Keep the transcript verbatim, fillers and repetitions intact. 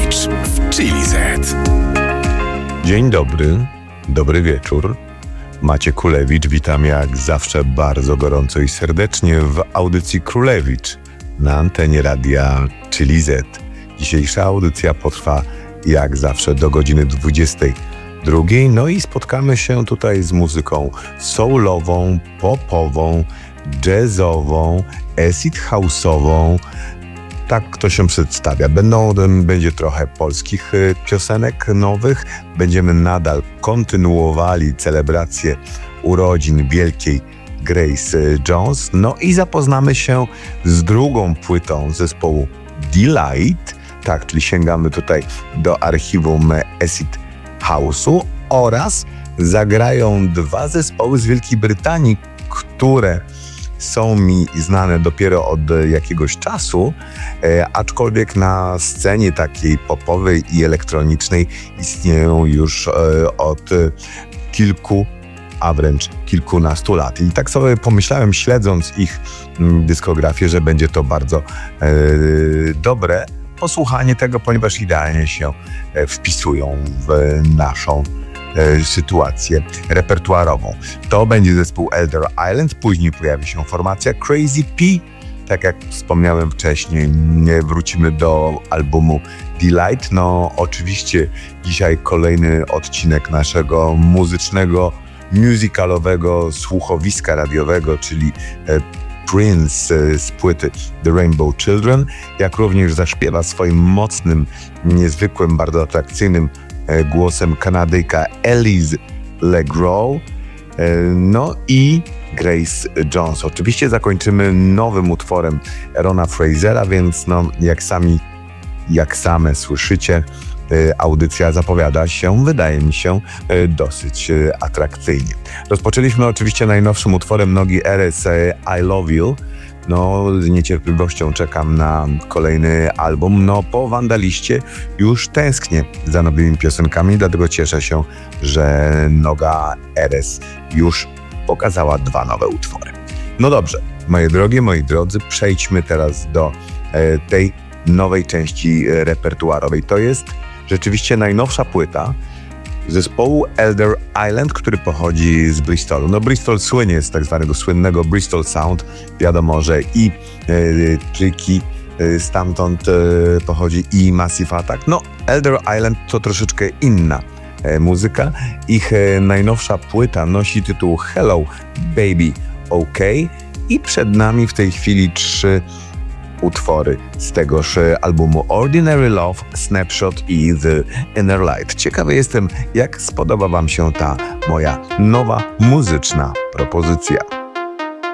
Królewicz w Chili Z. Dzień dobry, dobry wieczór. Maciek Królewicz, witam jak zawsze bardzo gorąco i serdecznie w audycji Królewicz na antenie radia Chili Z. Dzisiejsza audycja potrwa jak zawsze do godziny dwudziestej drugiej. No i spotkamy się tutaj z muzyką soulową, popową, jazzową, acid house'ową. Tak to się przedstawia. Będą, będzie trochę polskich piosenek nowych. Będziemy nadal kontynuowali celebrację urodzin wielkiej Grace Jones. No i zapoznamy się z drugą płytą zespołu Deee-Lite. Tak, czyli sięgamy tutaj do archiwum Acid House'u oraz zagrają dwa zespoły z Wielkiej Brytanii, które są mi znane dopiero od jakiegoś czasu, e, aczkolwiek na scenie takiej popowej i elektronicznej istnieją już e, od kilku, a wręcz kilkunastu lat. I tak sobie pomyślałem, śledząc ich m, dyskografię, że będzie to bardzo e, dobre posłuchanie tego, ponieważ idealnie się e, wpisują w naszą sytuację repertuarową. To będzie zespół Elder Island, później pojawi się formacja Crazy P. Tak jak wspomniałem wcześniej, wrócimy do albumu Deee-Lite. No oczywiście dzisiaj kolejny odcinek naszego muzycznego, musicalowego słuchowiska radiowego, czyli Prince z płyty The Rainbow Children, jak również zaśpiewa swoim mocnym, niezwykłym, bardzo atrakcyjnym głosem Kanadyjka Elise LeGros, no i Grace Jones. Oczywiście zakończymy nowym utworem Rona Frasera, więc no, jak sami, jak same słyszycie, audycja zapowiada się, wydaje mi się, dosyć atrakcyjnie. Rozpoczęliśmy oczywiście najnowszym utworem Nogi Erez I Love You. No, z niecierpliwością czekam na kolejny album. No, po Wandaliście już tęsknię za nowymi piosenkami, dlatego cieszę się, że Noga Erez już pokazała dwa nowe utwory. No dobrze, moje drogie, moi drodzy, przejdźmy teraz do e, tej nowej części repertuarowej. To jest rzeczywiście najnowsza płyta zespołu Elder Island, który pochodzi z Bristolu. No Bristol słynie z tak zwanego słynnego Bristol Sound. Wiadomo, że i e, Tricky e, stamtąd e, pochodzi i Massive Attack. No Elder Island to troszeczkę inna e, muzyka. Ich e, najnowsza płyta nosi tytuł Hello Baby OK i przed nami w tej chwili trzy utwory z tegoż albumu: Ordinary Love, Snapshot i The Inner Light. Ciekawy jestem, jak spodoba wam się ta moja nowa muzyczna propozycja.